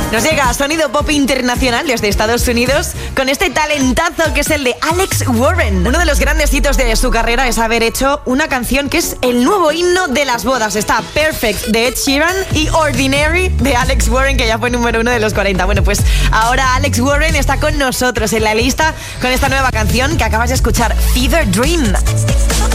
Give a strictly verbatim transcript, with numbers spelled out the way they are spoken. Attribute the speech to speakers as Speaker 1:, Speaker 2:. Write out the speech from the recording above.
Speaker 1: Nos llega sonido pop internacional desde Estados Unidos con este talentazo que es el de Alex Warren. Uno de los grandes hitos de su carrera es haber hecho una canción que es el nuevo himno de las bodas. Está Perfect de Ed Sheeran y Ordinary de Alex Warren, que ya fue número uno de los cuarenta. Bueno, pues ahora Alex Warren está con nosotros en la lista con esta nueva canción que acabas de escuchar, Fever Dream.